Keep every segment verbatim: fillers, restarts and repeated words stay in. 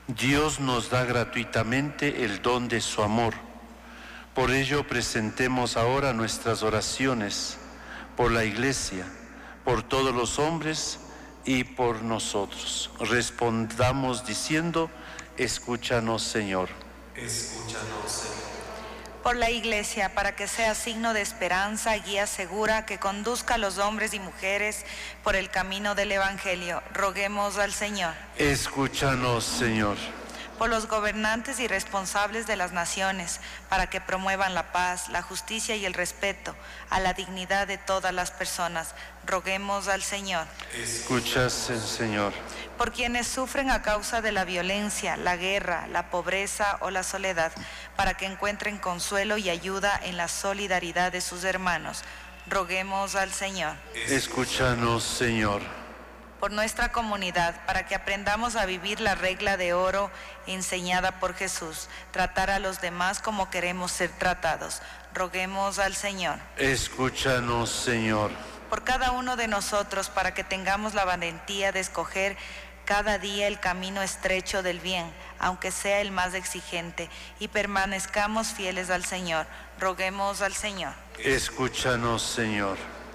Dios nos da gratuitamente el don de su amor. Por ello presentemos ahora nuestras oraciones por la Iglesia, por todos los hombres y por nosotros. Respondamos diciendo: escúchanos, Señor. Escúchanos, Señor. Por la Iglesia, para que sea signo de esperanza, guía segura, que conduzca a los hombres y mujeres por el camino del Evangelio. Roguemos al Señor. Escúchanos, Señor. Por los gobernantes y responsables de las naciones, para que promuevan la paz, la justicia y el respeto a la dignidad de todas las personas. Roguemos al Señor. Escuchas, Señor. Por quienes sufren a causa de la violencia, la guerra, la pobreza o la soledad, para que encuentren consuelo y ayuda en la solidaridad de sus hermanos. Roguemos al Señor. Escúchanos, Señor. Por nuestra comunidad, para que aprendamos a vivir la regla de oro enseñada por Jesús, tratar a los demás como queremos ser tratados. Roguemos al Señor. Escúchanos, Señor. Por cada uno de nosotros, para que tengamos la valentía de escoger cada día el camino estrecho del bien, aunque sea el más exigente, y permanezcamos fieles al Señor. Roguemos al Señor. Escúchanos, Señor.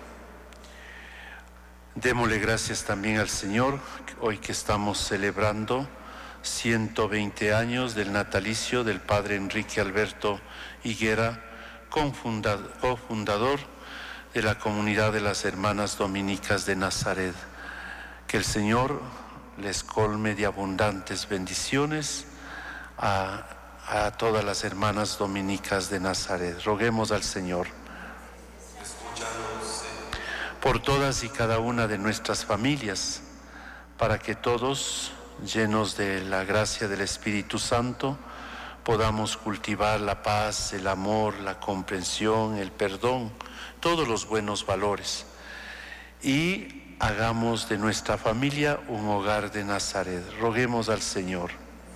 Démosle gracias también al Señor, hoy que estamos celebrando ciento veinte años del natalicio del Padre Enrique Alberto Higuera, cofundador de la comunidad de las Hermanas Dominicas de Nazaret. Que el Señor les colme de abundantes bendiciones a, a todas las hermanas dominicas de Nazaret. Roguemos al Señor. Escúchanos, Señor. Por todas y cada una de nuestras familias, para que todos, llenos de la gracia del Espíritu Santo, podamos cultivar la paz, el amor, la comprensión, el perdón, todos los buenos valores, y hagamos de nuestra familia un hogar de Nazaret. Roguemos al Señor.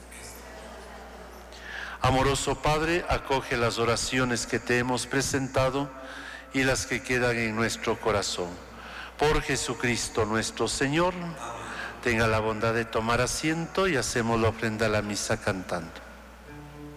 Amoroso Padre, acoge las oraciones que te hemos presentado y las que quedan en nuestro corazón. Por Jesucristo nuestro Señor, tenga la bondad de tomar asiento y hacemos la ofrenda a la misa cantando.